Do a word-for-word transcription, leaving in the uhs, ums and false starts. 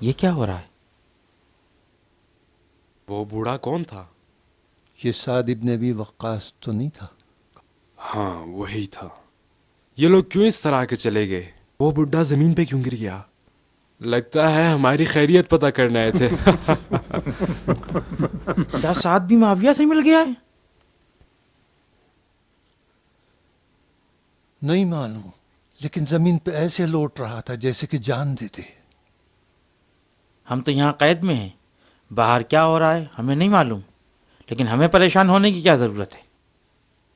ये क्या हो रहा है? वो बूढ़ा कौन था? ये साद इब्न अबी वक्कास तो नहीं था? हाँ, वही था। ये लोग क्यों इस तरह के चले गए? वो बुढ़ा जमीन पे क्यों गिर गया? लगता है हमारी खैरियत पता करने आए थे। क्या साद भी माविया से मिल गया है? नहीं मालूम, लेकिन जमीन पे ऐसे लौट रहा था जैसे कि जान देते। हम तो यहाँ कैद में हैं। बाहर क्या हो रहा है हमें नहीं मालूम, लेकिन हमें परेशान होने की क्या ज़रूरत है?